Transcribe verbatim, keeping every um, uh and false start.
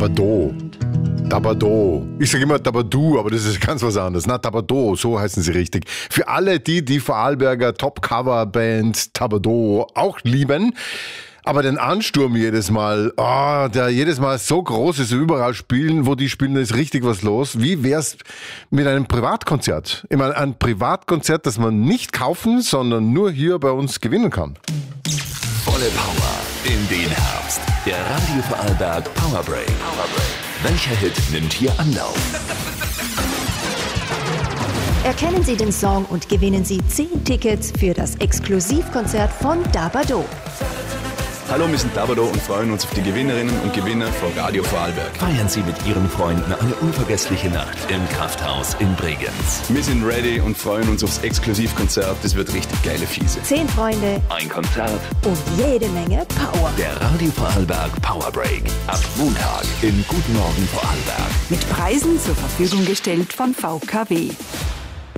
Dabado. Dabado. Ich sage immer Dabadu, aber das ist ganz was anderes. Na, Dabado, so heißen sie richtig. Für alle die, die Vorarlberger Top-Cover-Band Dabado auch lieben, aber den Ansturm jedes Mal, oh, der jedes Mal so groß ist, überall spielen, wo die spielen, da ist richtig was los. Wie wär's mit einem Privatkonzert? Ich meine, ein Privatkonzert, das man nicht kaufen, sondern nur hier bei uns gewinnen kann. Volle Power in den Herbst. Der Radio Vorarlberg Power Break. Power Break. Welcher Hit nimmt hier Anlauf? Erkennen Sie den Song und gewinnen Sie zehn Tickets für das Exklusivkonzert von Dabado. Hallo, wir sind Dabado und freuen uns auf die Gewinnerinnen und Gewinner von Radio Vorarlberg. Feiern Sie mit Ihren Freunden eine unvergessliche Nacht im Krafthaus in Bregenz. Wir sind ready und freuen uns aufs Exklusivkonzert. Das wird richtig geile Fiese. Zehn Freunde Ein Konzert und jede Menge Power. Der Radio Vorarlberg Power Break. Ab Montag in Guten Morgen Vorarlberg. Mit Preisen zur Verfügung gestellt von V K W.